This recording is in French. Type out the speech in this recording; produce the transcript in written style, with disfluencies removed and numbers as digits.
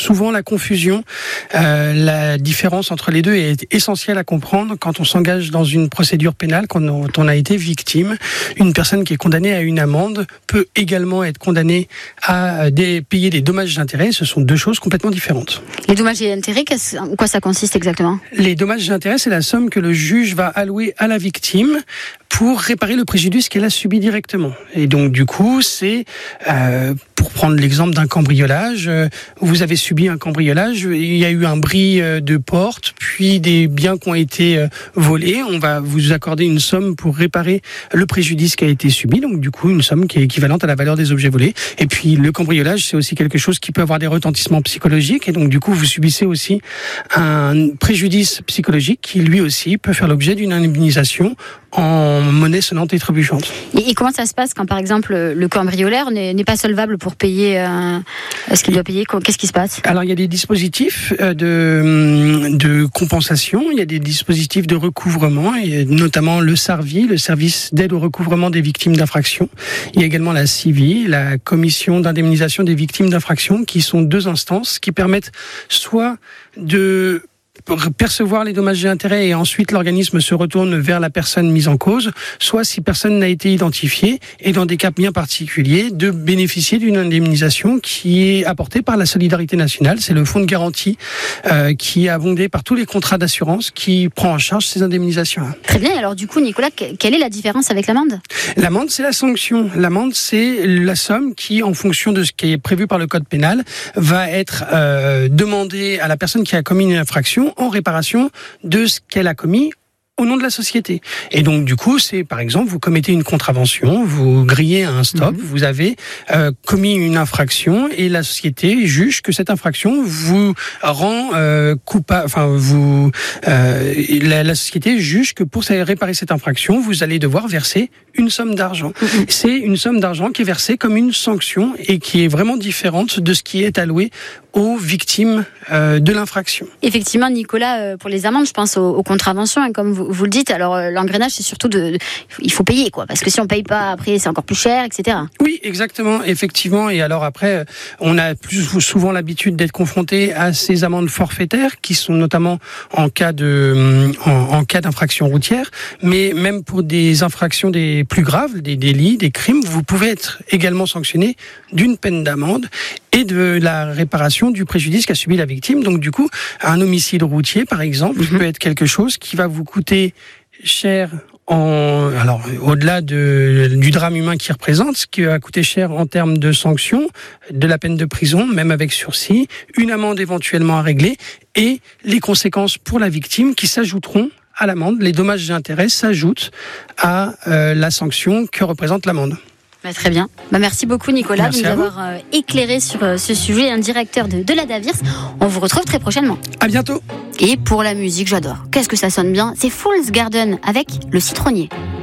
souvent la confusion. La différence entre les deux est essentielle à comprendre quand on s'engage dans une procédure pénale, quand on a été victime. Une personne qui est condamnée à une amende peut également être condamnée à payer des dommages et intérêts. Ce sont deux choses complètement différentes. Les dommages et intérêts, en quoi ça consiste exactement ? Les dommages et intérêts, c'est la somme que le juge va allouer à la victime pour réparer le préjudice qu'elle a subi directement. Et donc du coup, c'est pour prendre l'exemple d'un cambriolage, vous avez subi un cambriolage, il y a eu un bris de porte, puis des biens qui ont été volés, on va vous accorder une somme pour réparer le préjudice qui a été subi, donc du coup une somme qui est équivalente à la valeur des objets volés. Et puis le cambriolage, c'est aussi quelque chose qui peut avoir des retentissements psychologiques, et donc du coup vous subissez aussi un préjudice psychologique qui lui aussi peut faire l'objet d'une indemnisation en monnaie sonnante et trébuchante. Et comment ça se passe quand, par exemple, le cambrioleur n'est pas solvable pour payer ce qu'il doit payer ? Qu'est-ce qui se passe ? Alors, il y a des dispositifs de compensation, il y a des dispositifs de recouvrement, et notamment le SARVI, le service d'aide au recouvrement des victimes d'infractions. Il y a également la CIVI, la commission d'indemnisation des victimes d'infractions, qui sont deux instances qui permettent soit de percevoir les dommages et intérêts et ensuite l'organisme se retourne vers la personne mise en cause, soit si personne n'a été identifié et dans des cas bien particuliers de bénéficier d'une indemnisation qui est apportée par la solidarité nationale. C'est le fonds de garantie qui est abondé par tous les contrats d'assurance qui prend en charge ces indemnisations. Très bien, alors du coup Nicolas, quelle est la différence avec l'amende ? L'amende, c'est la sanction. L'amende, c'est la somme qui, en fonction de ce qui est prévu par le code pénal, va être demandée à la personne qui a commis une infraction en réparation de ce qu'elle a commis au nom de la société. Et donc, du coup, c'est, par exemple, vous commettez une contravention, vous grillez un stop, vous avez commis une infraction et la société juge que cette infraction vous rend coupable, enfin, la société juge que pour réparer cette infraction, vous allez devoir verser une somme d'argent. C'est une somme d'argent qui est versée comme une sanction et qui est vraiment différente de ce qui est alloué aux victimes de l'infraction. Effectivement, Nicolas, pour les amendes, je pense aux contraventions, hein, comme vous le dites. Alors, l'engrenage, c'est surtout il faut payer, quoi, parce que si on paye pas, après, c'est encore plus cher, etc. Oui, exactement, effectivement. Et alors après, on a plus souvent l'habitude d'être confronté à ces amendes forfaitaires, qui sont notamment en cas d'infraction routière, mais même pour des infractions des plus graves, des délits, des crimes, vous pouvez être également sanctionné d'une peine d'amende et de la réparation du préjudice qu'a subi la victime. Donc du coup, un homicide routier, par exemple, peut être quelque chose qui va vous coûter cher alors, au-delà du drame humain qu'il représente, ce qui va coûter cher en termes de sanctions, de la peine de prison, même avec sursis, une amende éventuellement à régler, et les conséquences pour la victime qui s'ajouteront à l'amende. Les dommages et intérêts s'ajoutent à la sanction que représente l'amende. Très bien. Merci beaucoup Nicolas de nous avoir éclairé sur ce sujet, un directeur de la Davirs. On vous retrouve très prochainement. À bientôt. Et pour la musique, j'adore. Qu'est-ce que ça sonne bien ? C'est Fool's Garden avec Le Citronnier.